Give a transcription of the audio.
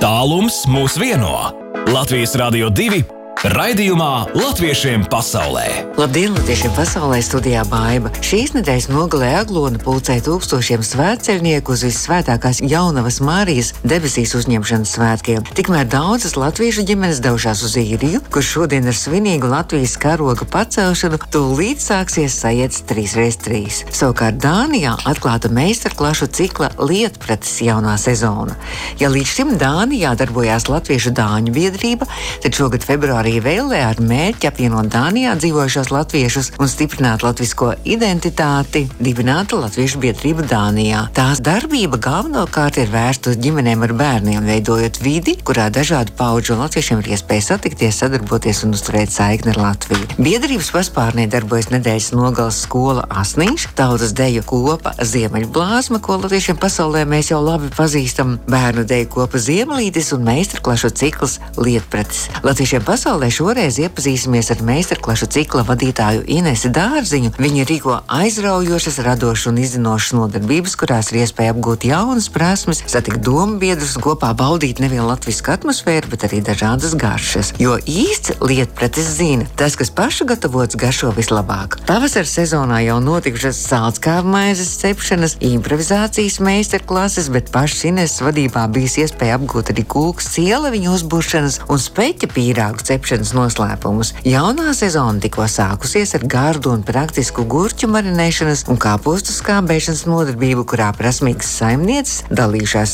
Tālums mūs vieno. Latvijas Radio 2 raidījumā Latviešiem pasaulē. Labdien, Latviešiem pasaulē, studijā Baiba. Šīs nedēļas nogalē Aglona pulcēja tūkstošiem svētceļnieku uz Vissvētākās Jaunavas Marijas debesīs uzņemšanas svētkiem. Tikmēr daudzas latviešu ģimenes devušās uz Īriju, kur šodien ar svinīgu Latvijas karoga pacelšanu tūlīt sāksies sajēdz 3x3. Savukārt Dānijā atklāta meistarklašu cikla Lietpratis jaunā sezona. Ja līdz šim Dānijā darbojās Latviešu dāņu biedrība, tad šogad februārī vēlē ar mērķi apvienot Dānijā dzīvojušos latviešus un stiprināt latvisko identitāti dibināta Latviešu biedrība Dānijā. Tās darbība galvenokārt ir vērsta uz ģimenēm ar bērniem, veidojot vidi, kurā dažādu paudžu latviešiem ir iespēja satikties, sadarboties un uzturēt saikni ar Latviju. Biedrības paspārnē darbojas nedēļas nogales skola Asniņš, tautas deju kopa Ziemeļblāzma, ko latviešiem pasaulē mēs jau labi pazīstam, bērnu deju kopa Ziemelītis un meistarklašu cikls Lietpratis. Latviešiem pasaulē šoreiz iepazīsimies ar meistarklašu cikla vadītāju Inesi Dārziņu. Viņa rīko aizraujošas, radošas un izzinošas nodarbības, kurās ir iespēja apgūt jaunas prasmes, satikt domu biedrus un kopā baudīt nevien latvisku atmosfēru, bet arī dažādas garšas. Jo īsts Lietpratis zina, tas, kas pašu gatavots, garšo vislabāk. Pavasara sezonā jau notikušas sālskābmaizes cepšanas, improvizācijas meistarklases, bet pašas Ineses vadībā bijis iespēja apgūt arī kūkas cieleviņu uzbūšanas un speķa pīrāgu cepšanas noslēpumus. Jaunā sezona tikko sākusies ar gardu un praktisku gurķu marinēšanas un kāpostu skābēšanas nodarbību, kurā prasmīgas saimnieces dalījušās